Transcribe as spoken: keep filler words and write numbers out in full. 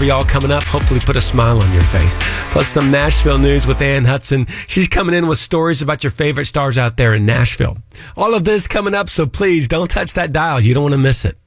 for y'all coming up. Hopefully put a smile on your face. Plus some Nashville news with Ann Hudson. She's coming in with stories about your favorite stars out there in Nashville. All of this coming up, so please don't touch that dial. You don't want to miss it.